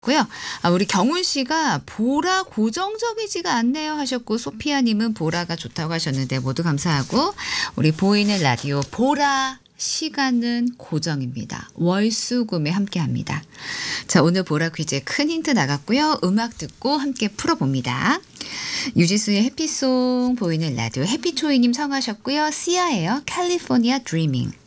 고요. 우리 경훈 씨가 보라 고정적이지가 않네요 하셨고 소피아님은 보라가 좋다고 하셨는데 모두 감사하고 우리 보이는 라디오 보라 시간은 고정입니다. 월수금에 함께합니다. 자, 오늘 보라 퀴즈에 큰 힌트 나갔고요. 음악 듣고 함께 풀어봅니다. 유지수의 해피송 보이는 라디오 해피초이님 청하셨고요. 시아예요. 캘리포니아 드리밍.